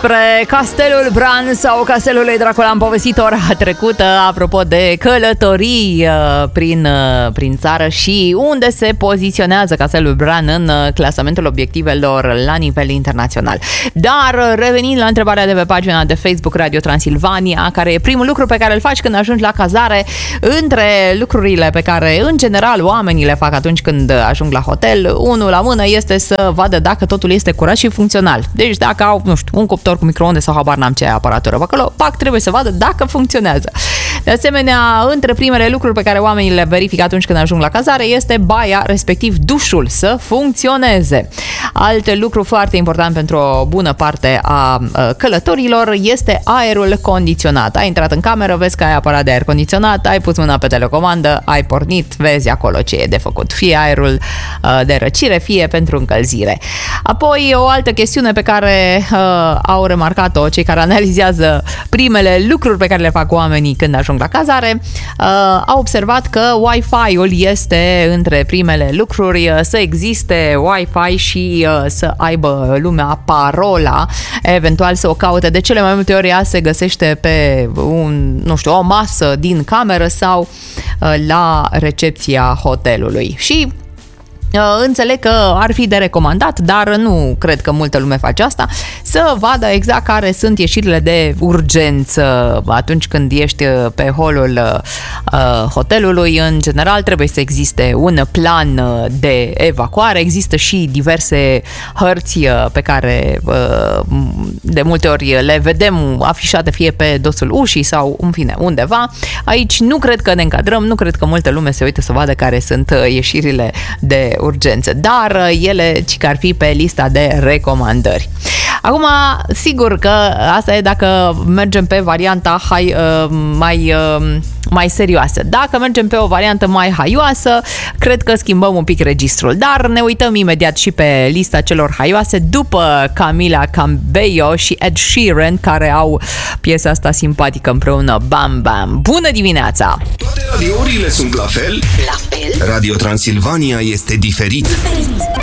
despre Castelul Bran sau Castelul lui Dracula am povestit ora trecută, apropo de călătorii prin țară și unde se poziționează Castelul Bran în clasamentul obiectivelor la nivel internațional. Dar revenind la întrebarea de pe pagina de Facebook Radio Transilvania, care e primul lucru pe care îl faci când ajungi la cazare, între lucrurile pe care în general oamenii le fac atunci când ajung la hotel, unul la mână este să vadă dacă totul este curat și funcțional. Deci dacă au, nu știu, un cuptor cu microunde sau habar n-am ce aparatură pe acolo, trebuie să vadă dacă funcționează. De asemenea, între primele lucruri pe care oamenii le verifică atunci când ajung la cazare este baia, respectiv dușul, să funcționeze. Alt lucru foarte important pentru o bună parte a călătorilor este aerul condiționat. Ai intrat în cameră, vezi că ai aparat de aer condiționat, ai pus mâna pe telecomandă, ai pornit, vezi acolo ce e de făcut. Fie aerul de răcire, fie pentru încălzire. Apoi, o altă chestiune pe care au remarcat-o cei care analizează primele lucruri pe care le fac oamenii când ajung la cazare, au observat că Wi-Fi-ul este între primele lucruri, să existe Wi-Fi și să aibă lumea parola, eventual să o caute. De cele mai multe ori ea se găsește pe o masă din cameră sau la recepția hotelului. Și înțeleg că ar fi de recomandat, dar nu cred că multă lume face asta, să vadă exact care sunt ieșirile de urgență atunci când ești pe holul hotelului. În general trebuie să existe un plan de evacuare, există și diverse hărți pe care de multe ori le vedem afișate fie pe dosul ușii sau în fine undeva. Aici nu cred că ne încadrăm, nu cred că multă lume se uită să vadă care sunt ieșirile de urgență, dar ele ci ar fi pe lista de recomandări. Acum, sigur că asta e dacă mergem pe varianta mai serioasă. Dacă mergem pe o variantă mai haioasă, cred că schimbăm un pic registrul, dar ne uităm imediat și pe lista celor haioase după Camila Cabello și Ed Sheeran, care au piesa asta simpatică împreună, Bam Bam. Bună dimineața! Toate radiourile sunt la fel? La fel? Radio Transilvania este diferit.